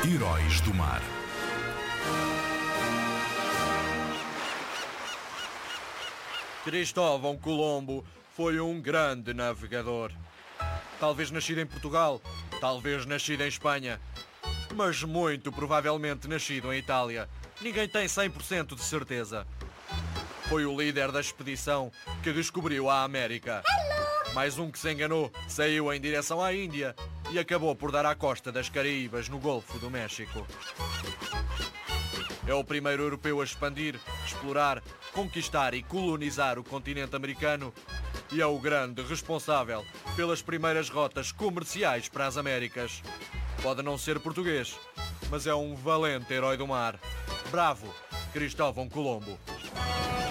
Heróis do Mar. Cristóvão Colombo foi um grande navegador. Talvez nascido em Portugal, talvez nascido em Espanha, mas muito provavelmente nascido em Itália. Ninguém tem 100% de certeza. Foi o líder da expedição que descobriu a América. Mais um que se enganou, saiu em direção à Índia e acabou por dar à costa das Caraíbas, no Golfo do México. É o primeiro europeu a expandir, explorar, conquistar e colonizar o continente americano e é o grande responsável pelas primeiras rotas comerciais para as Américas. Pode não ser português, mas é um valente herói do mar. Bravo, Cristóvão Colombo.